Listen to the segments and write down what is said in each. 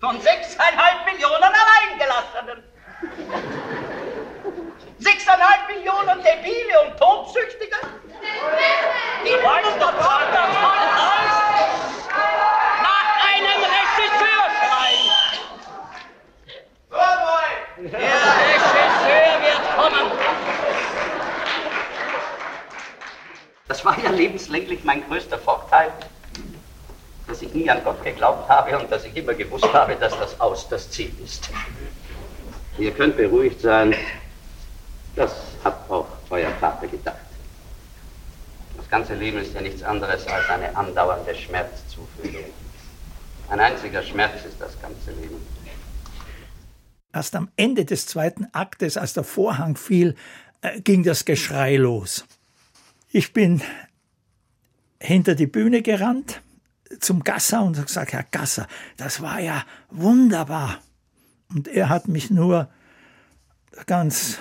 von 6,5 Millionen Alleingelassenen. 6,5 Millionen Debile und Tobsüchtige. Die wollen doch das nach einem Regisseur schreien. Der Regisseur wird kommen. Das war ja lebenslänglich mein größter Vorteil, dass ich nie an Gott geglaubt habe und dass ich immer gewusst habe, dass das Aus das Ziel ist. Ihr könnt beruhigt sein, das hat auch euer Vater gedacht. Das ganze Leben ist ja nichts anderes als eine andauernde Schmerzzuführung. Ein einziger Schmerz ist das ganze Leben. Erst am Ende des zweiten Aktes, als der Vorhang fiel, ging das Geschrei los. Ich bin hinter die Bühne gerannt, zum Gasser und habe gesagt, Herr Gasser, das war ja wunderbar. Und er hat mich nur ganz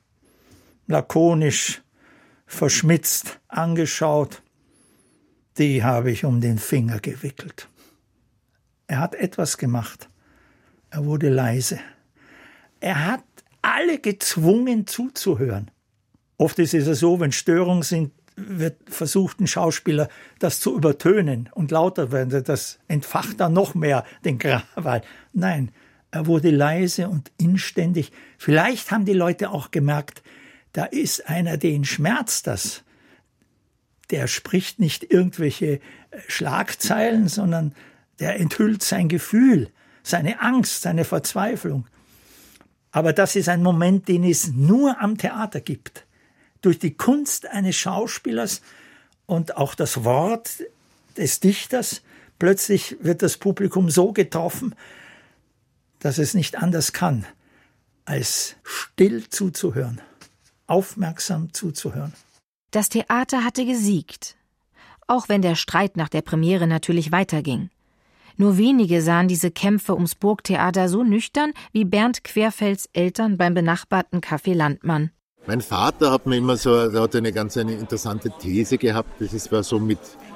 lakonisch, verschmitzt angeschaut. Die habe ich um den Finger gewickelt. Er hat etwas gemacht. Er wurde leise. Er hat alle gezwungen zuzuhören. Oft ist es so, wenn Störungen sind, wird versucht, ein Schauspieler das zu übertönen und lauter werden. Das entfacht dann noch mehr den Krawall. Nein, er wurde leise und inständig. Vielleicht haben die Leute auch gemerkt, da ist einer, den schmerzt das. Der spricht nicht irgendwelche Schlagzeilen, sondern der enthüllt sein Gefühl, seine Angst, seine Verzweiflung. Aber das ist ein Moment, den es nur am Theater gibt. Durch die Kunst eines Schauspielers und auch das Wort des Dichters, plötzlich wird das Publikum so getroffen, dass es nicht anders kann, als still zuzuhören, aufmerksam zuzuhören. Das Theater hatte gesiegt, auch wenn der Streit nach der Premiere natürlich weiterging. Nur wenige sahen diese Kämpfe ums Burgtheater so nüchtern wie Bernd Querfelds Eltern beim benachbarten Café Landmann. Mein Vater hat mir immer so, der hat eine interessante These gehabt, das war so mit